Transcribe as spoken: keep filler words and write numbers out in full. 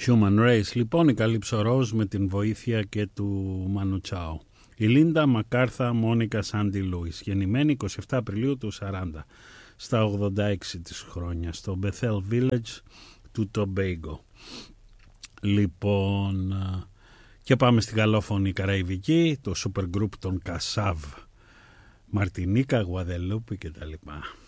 Human Race, λοιπόν, η Καλύψο Ροζ με την βοήθεια και του Μανου Τσάο. Η Λίντα Μακάρθα Μόνικα Σάντι Λούις, γεννημένη εικοστή εβδόμη Απριλίου του σαράντα, στα ογδόντα έξι της χρόνια, στο Bethel Village του Tobago. Λοιπόν, και πάμε στην γαλλόφωνη Καραϊβική, το super group των Κασάβ, Μαρτινίκα, Γουαδελούπη κτλ.